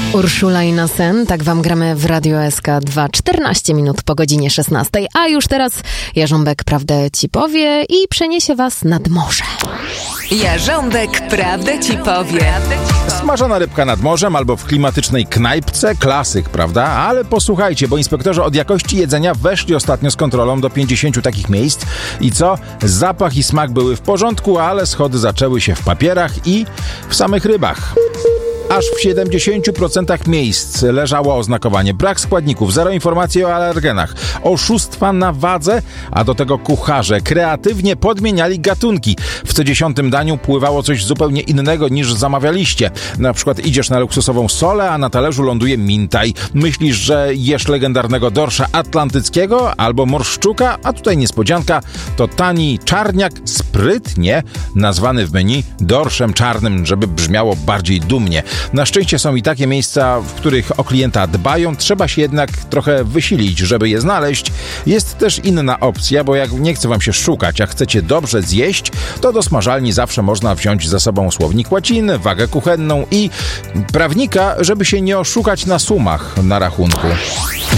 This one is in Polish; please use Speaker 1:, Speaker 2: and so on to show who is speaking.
Speaker 1: Urszula i Nasen, tak wam gramy w Radio SK 2, 14 minut po godzinie 16. A już teraz Jarząbek prawdę ci powie i przeniesie was nad morze.
Speaker 2: Jarząbek prawdę ci powie.
Speaker 3: Smażona rybka nad morzem albo w klimatycznej knajpce, klasyk, prawda? Ale posłuchajcie, bo inspektorzy od jakości jedzenia weszli ostatnio z kontrolą do 50 takich miejsc i co? Zapach i smak były w porządku, ale schody zaczęły się w papierach i w samych rybach. Aż w 70% miejsc leżało oznakowanie brak składników, zero informacji o alergenach, oszustwa na wadze, a do tego kucharze kreatywnie podmieniali gatunki. W co 10 daniu pływało coś zupełnie innego niż zamawialiście. Na przykład idziesz na luksusową solę, a na talerzu ląduje mintaj. Myślisz, że jesz legendarnego dorsza atlantyckiego albo morszczuka, a tutaj niespodzianka, to tani czarniak sprytnie nazwany w menu dorszem czarnym, żeby brzmiało bardziej dumnie. Na szczęście są i takie miejsca, w których o klienta dbają, trzeba się jednak trochę wysilić, żeby je znaleźć. Jest też inna opcja, bo jak nie chce wam się szukać, a chcecie dobrze zjeść, to do smażalni zawsze można wziąć ze sobą słownik łaciny, wagę kuchenną i prawnika, żeby się nie oszukać na sumach na rachunku.